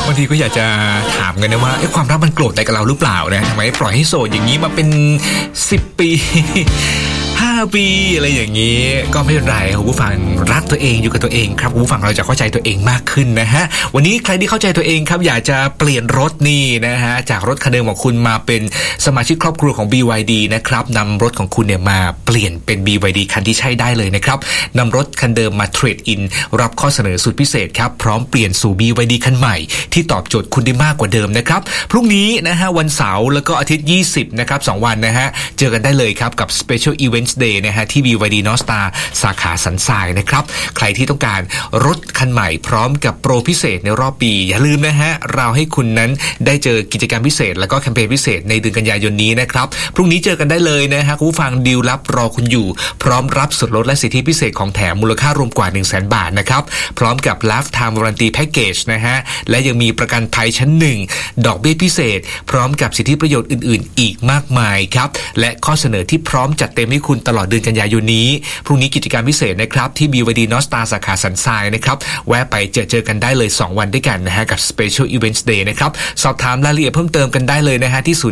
บางทีก็อยากจะถามกันนะว่าความรักมันโกรธแต่กับเราหรือเปล่านะทำไมปล่อยให้โสดอย่างนี้มาเป็น10 ปี5 ปีอะไรอย่างนี้ก็ไม่เป็นไรคุณผู้ฟังรักตัวเองอยู่กับตัวเองครับคุณผู้ฟังเราจะเข้าใจตัวเองมากขึ้นนะฮะวันนี้ใครที่เข้าใจตัวเองครับอยากจะเปลี่ยนรถนี่นะฮะจากรถคันเดิมของคุณมาเป็นสมาชิกครอบครัวของ BYD นะครับนำรถของคุณเนี่ยมาเปลี่ยนเป็น BYD คันที่ใช้ได้เลยนะครับนำรถคันเดิมมาเทรดอินรับข้อเสนอสุดพิเศษครับพร้อมเปลี่ยนสู่ BYD คันใหม่ที่ตอบโจทย์คุณได้มากกว่าเดิมนะครับพรุ่งนี้นะฮะวันเสาร์แล้วก็อาทิตย์20นะครับ2วันนะฮะเจอกันได้เลยครับกับ Special Events Day นะฮะที่ BYD North Star สาขาสันทรายนะครับใครที่ต้องการรถคันใหม่พร้อมกับโปรพิเศษในรอบปีอย่าลืมนะฮะเราให้คุณนั้นได้เจอกิจกรรมพิเศษแล้วก็แคมเปญพิเศษในเดือนกันยายนนี้นะครับพรุ่งนี้เจอกันได้เลยนะฮะคุณผู้ฟังดีลลับรอคุณอยู่พร้อมรับส่วนลดและสิทธิพิเศษของแถมมูลค่ารวมกว่า 100,000 บาทนะครับพร้อมกับ Lifetime Warranty Package นะฮะและยังมีประกันภัยชั้น1ดอกเบี้ยพิเศษพร้อมกับสิทธิประโยชน์อื่นๆอีกมากมายครับและข้อเสนอที่พร้อมจัดเต็มให้คุณตลอดเดือนกันยายนนี้พรุ่งนี้กิจกรรมพิเศษนะครับที่ BYD North Star สาขาสันทรายนะครับแวะไปเจอกันได้เลย2วันด้วยกันนะฮะกับ Special Events Day นะครับสอบถามรายละเอียดเพิ่มเติมกันได้เลยนะฮะที่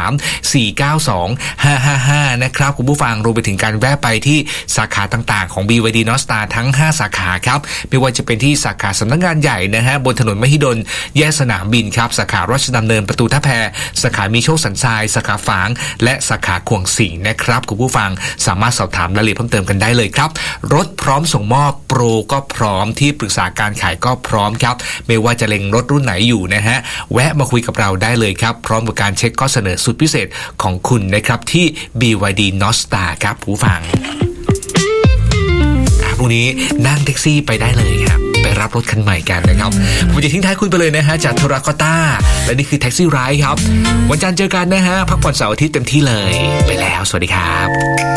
053-492-555นะครับคุณผู้ฟังรวมไปถึงการแวะไปที่สาขาต่างๆของ BYD North Star ทั้ง5สาขาครับไม่ว่าจะเป็นที่สาขาสำนักงานใหญ่นะฮะบนถนนมหิดลแยกสนามบินครับสาขาราชดำเนินประตูท่าแพสาขามีโชคสันทรายสาขาฝางและสาขาขวงสิงห์นะครับคุณผู้ฟังสามารถสอบถามรายละเอียดเพิ่มเติมกันได้เลยครับรถพร้อมส่งมอบโปรก็พร้อมที่ปรึกษาการขายก็พร้อมครับไม่ว่าจะเล็งรถรุ่นไหนอยู่นะฮะแวะมาคุยกับเราได้เลยครับพร้อมกับการเช็คข้อเสนอสุดพิเศษของคุณนะครับที่ BYD North Star ครับผู้ฟังพรุ่งนี้นั่งแท็กซี่ไปได้เลยครับไปรับรถคันใหม่กันนะครับผมจะทิ้งท้ายคุณไปเลยนะฮะจากโทราคอต้าและนี่คือแท็กซี่ไรด์ครับวันจันทร์เจอกันนะฮะพักผ่อนเสาร์อาทิตย์เต็มที่เลยไปแล้วสวัสดีครับ